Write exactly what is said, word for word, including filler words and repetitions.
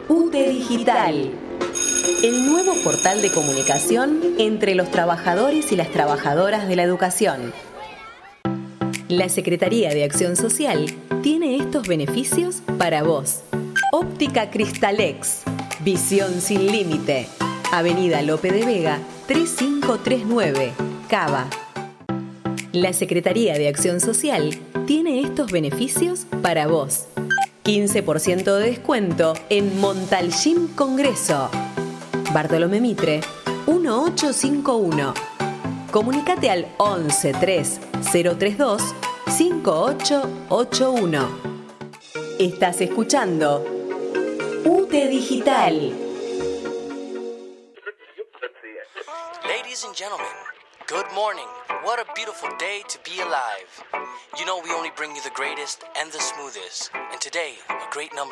U T E Digital, el nuevo portal de comunicación entre los trabajadores y las trabajadoras de la educación. La Secretaría de Acción Social tiene estos beneficios para vos. Óptica Cristalex, visión sin límite. Avenida Lope de Vega, tres cinco tres nueve, Cava. La Secretaría de Acción Social tiene estos beneficios para vos. quince por ciento de descuento en Montalgín Congreso. Bartolomé Mitre, dieciocho cincuenta y uno. Comunicate al once tres cero tres dos cinco ocho ocho uno. Estás escuchando U T E Digital. Ladies and gentlemen, good morning. What a beautiful day to be alive. You know we only bring you the greatest and the smoothest. And today, a great number